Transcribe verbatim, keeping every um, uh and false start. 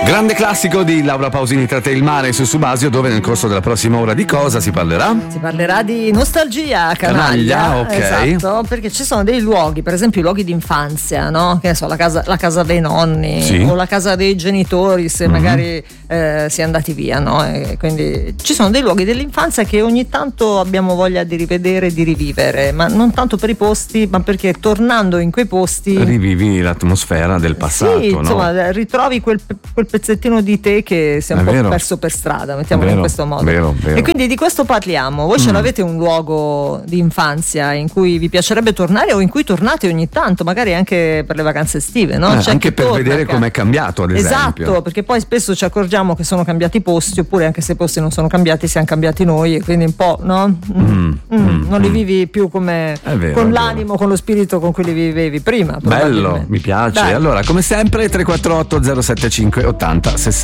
Grande classico di Laura Pausini, Tra te e il mare su Subasio, dove nel corso della prossima ora di cosa si parlerà? Si parlerà di nostalgia, canaglia, canaglia, ok. Esatto, perché ci sono dei luoghi, per esempio i luoghi d'infanzia, no? Che ne so, la casa, la casa dei nonni, sì, o la casa dei genitori se mm-hmm. magari eh, si è andati via, no? E quindi ci sono dei luoghi dell'infanzia che ogni tanto abbiamo voglia di rivedere e di rivivere, ma non tanto per i posti, ma perché tornando in quei posti rivivi l'atmosfera del passato, sì, insomma, no? ritrovi quel, quel pezzettino di te che si è un è po' vero. perso per strada, mettiamolo Vero, in questo modo. vero, vero. E quindi di questo parliamo. Voi mm. ce l'avete un luogo di infanzia in cui vi piacerebbe tornare o in cui tornate ogni tanto, magari anche per le vacanze estive, no? Eh, C'è anche per torna, vedere che... com'è cambiato, ad esempio. Esatto, perché poi spesso ci accorgiamo che sono cambiati i posti, oppure anche se i posti non sono cambiati siamo cambiati noi, e quindi un po', no? Mm. Mm. Mm. Non li vivi più come vero, con l'animo, con lo spirito con cui li vivevi prima. Bello, mi piace. Dai. Allora, come sempre tre quattro otto zero sette cinque ottanta sessanta